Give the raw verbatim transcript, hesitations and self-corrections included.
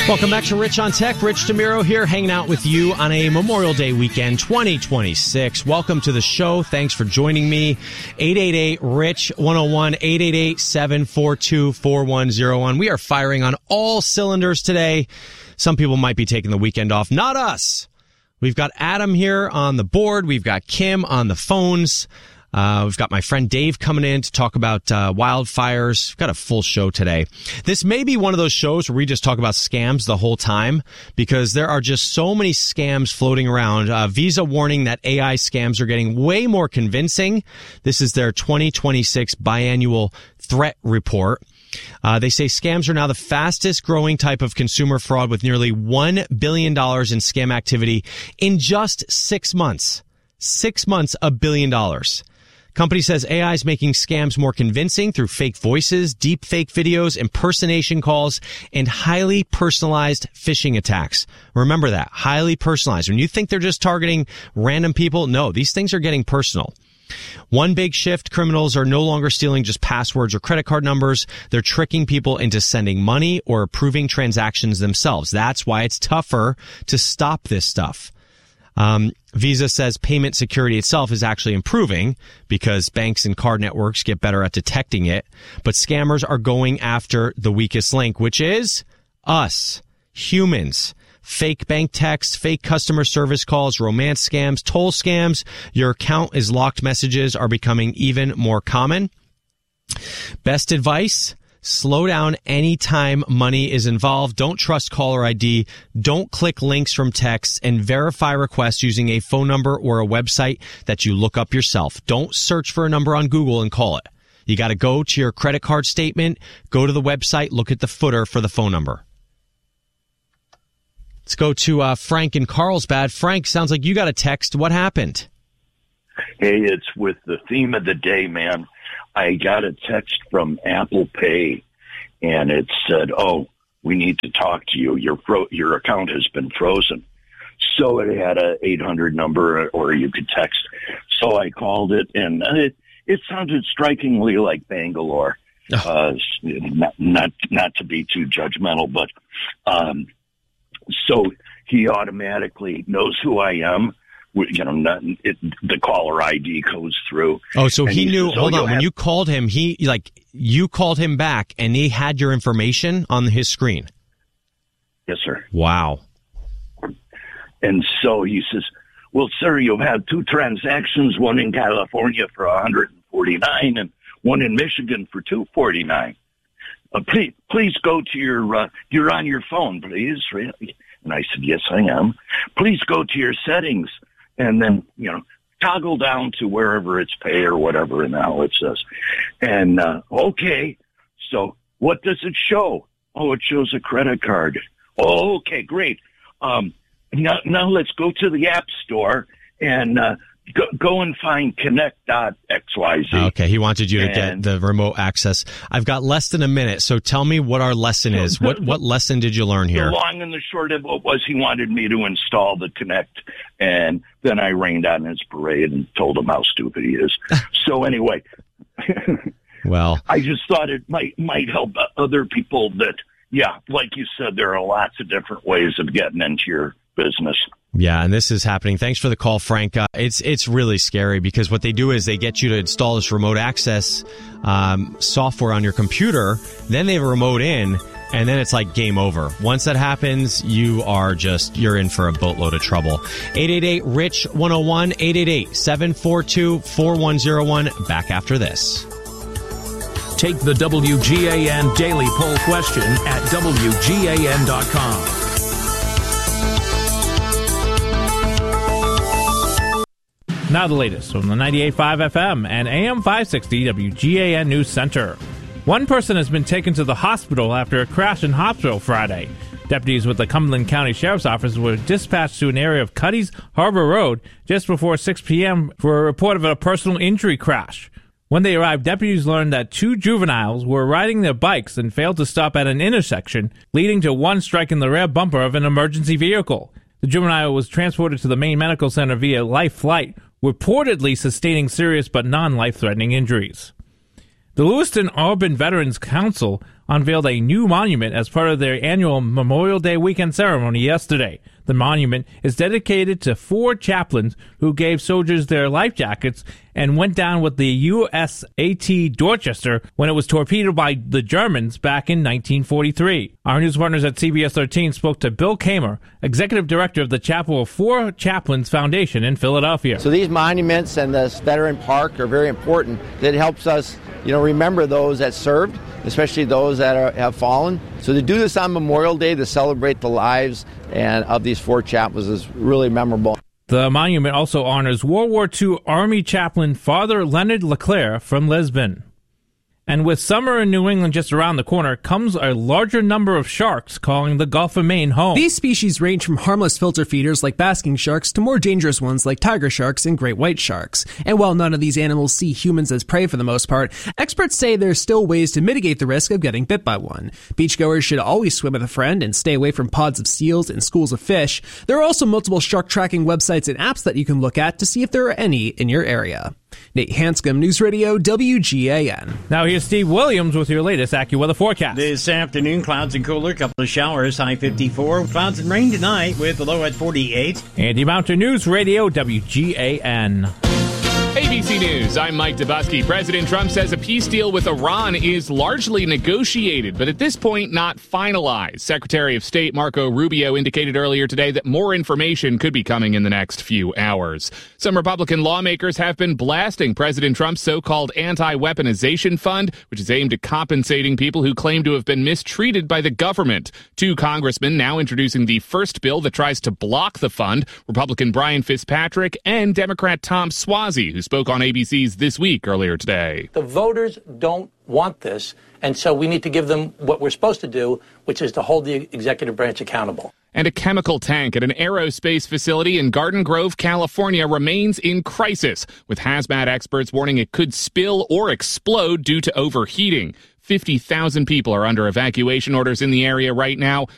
Welcome back to Rich on Tech. Rich DeMiro here, hanging out with you on a Memorial Day weekend twenty twenty-six. Welcome to the show. Thanks for joining me. eight eight eight, R I C H, one oh one, eight eight eight, seven four two, four one oh one. We are firing on all cylinders today. Some people might be taking the weekend off. Not us. We've got Adam here on the board. We've got Kim on the phones. Uh, we've got my friend Dave coming in to talk about uh, wildfires. We've got a full show today. This may be one of those shows where we just talk about scams the whole time because there are just so many scams floating around. Uh, Visa warning that A I scams are getting way more convincing. This is their twenty twenty-six biannual threat report. Uh, they say scams are now the fastest growing type of consumer fraud with nearly one billion dollars in scam activity in just six months. Six months, a billion dollars. Company says A I is making scams more convincing through fake voices, deep fake videos, impersonation calls, and highly personalized phishing attacks. Remember that. Highly personalized. When you think they're just targeting random people, no, these things are getting personal. One big shift, criminals are no longer stealing just passwords or credit card numbers. They're tricking people into sending money or approving transactions themselves. That's why it's tougher to stop this stuff. Um, Visa says payment security itself is actually improving because banks and card networks get better at detecting it. But scammers are going after the weakest link, which is us, humans. Fake bank texts, fake customer service calls, romance scams, toll scams. Your account is locked messages are becoming even more common. Best advice: slow down anytime money is involved. Don't trust caller I D. Don't click links from texts, and verify requests using a phone number or a website that you look up yourself. Don't search for a number on Google and call it. You got to go to your credit card statement, go to the website, look at the footer for the phone number. Let's go to uh, Frank in Carlsbad. Frank, sounds like you got a text. What happened? Hey, it's with the theme of the day, man. I got a text from Apple Pay, and it said, oh, we need to talk to you. Your fro- your account has been frozen. So it had a eight hundred number, or you could text. So I called it, and it, it sounded strikingly like Bangalore. Oh. Uh, not, not, not to be too judgmental, but um, so he automatically knows who I am. You know, not, it, the caller I D goes through. Oh, so he, he knew. says, hold oh, on. When have- you called him, he like you called him back, and he had your information on his screen. Yes, sir. Wow. And so he says, "Well, sir, you've had two transactions: one in California for one hundred forty-nine, and one in Michigan for two forty-nine. Uh, please, please go to your. Uh, you're on your phone, please." Really? And I said, "Yes, I am. Please go to your settings." And then, you know, toggle down to wherever it's pay or whatever, and now it says. And, uh, okay, so what does it show? Oh, it shows a credit card. Oh, okay, great. Um, now, now let's go to the App Store and uh, go, go and find connect dot x y z. Okay, he wanted you to and, get the remote access. I've got less than a minute, so tell me what our lesson is. What what lesson did you learn here? The long and the short of it was he wanted me to install the Connect, and then I rained on his parade and told him how stupid he is. So anyway, well, I just thought it might might help other people that, yeah, like you said, there are lots of different ways of getting into your business. Yeah, and this is happening. Thanks for the call, Frank. Uh, it's it's really scary because what they do is they get you to install this remote access um, software on your computer. Then they have a remote in, and then it's like game over. Once that happens, you are just, you're in for a boatload of trouble. eight eight eight, R I C H, one oh one, eight eight eight, seven four two, four one oh one. Back after this. Take the W G A N Daily Poll question at W G A N dot com. Now the latest from the ninety-eight point five F M and A M five sixty W G A N News Center. One person has been taken to the hospital after a crash in Hopsville Friday. Deputies with the Cumberland County Sheriff's Office were dispatched to an area of Cuddy's Harbor Road just before six p.m. for a report of a personal injury crash. When they arrived, deputies learned that two juveniles were riding their bikes and failed to stop at an intersection, leading to one striking the rear bumper of an emergency vehicle. The juvenile was transported to the Maine Medical Center via life flight, reportedly sustaining serious but non-life-threatening injuries. The Lewiston Urban Veterans Council unveiled a new monument as part of their annual Memorial Day weekend ceremony yesterday. The monument is dedicated to four chaplains who gave soldiers their life jackets and went down with the U S A T Dorchester when it was torpedoed by the Germans back in nineteen forty-three. Our news partners at C B S thirteen spoke to Bill Kamer, executive director of the Chapel of Four Chaplains Foundation in Philadelphia. So these monuments and this veteran park are very important. It helps us, you know, remember those that served, especially those that are, have fallen. So to do this on Memorial Day to celebrate the lives and of these four chaplains is really memorable. The monument also honors World War Two Army chaplain Father Leonard LeClaire from Lisbon. And with summer in New England just around the corner comes a larger number of sharks calling the Gulf of Maine home. These species range from harmless filter feeders like basking sharks to more dangerous ones like tiger sharks and great white sharks. And while none of these animals see humans as prey for the most part, experts say there's still ways to mitigate the risk of getting bit by one. Beachgoers should always swim with a friend and stay away from pods of seals and schools of fish. There are also multiple shark tracking websites and apps that you can look at to see if there are any in your area. Nate Hanscom, News Radio, W G A N. Now here's Steve Williams with your latest AccuWeather forecast. This afternoon, clouds and cooler, couple of showers, high fifty-four. Clouds and rain tonight with a low at forty-eight. Andy Mountain, News Radio, W G A N. A B C News, I'm Mike Dubusky. President Trump says a peace deal with Iran is largely negotiated, but at this point not finalized. Secretary of State Marco Rubio indicated earlier today that more information could be coming in the next few hours. Some Republican lawmakers have been blasting President Trump's so-called anti-weaponization fund, which is aimed at compensating people who claim to have been mistreated by the government. Two congressmen now introducing the first bill that tries to block the fund, Republican Brian Fitzpatrick and Democrat Tom Suozzi, who spoke on A B C's This Week earlier today. The voters don't want this, and so we need to give them what we're supposed to do, which is to hold the executive branch accountable. And a chemical tank at an aerospace facility in Garden Grove, California, remains in crisis, with hazmat experts warning it could spill or explode due to overheating. fifty thousand people are under evacuation orders in the area right now.